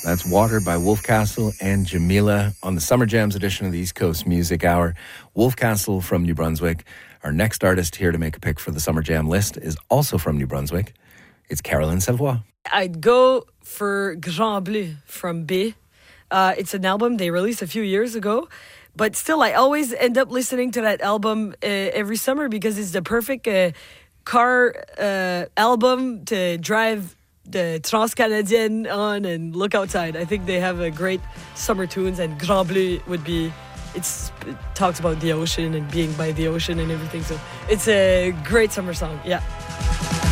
That's Water by Wolfcastle and Jamila on the Summer Jams edition of the East Coast Music Hour. Wolfcastle from New Brunswick. Our next artist here to make a pick for the Summer Jam list is also from New Brunswick. It's Carolyn Savoie. I'd go for Grand Bleu from B. It's an album they released a few years ago. But still, I always end up listening to that album every summer because it's the perfect car album to drive the Trans-Canadienne on and look outside. I think they have a great summer tunes, and Grand Bleu would be... It talks about the ocean and being by the ocean and everything. So it's a great summer song, yeah.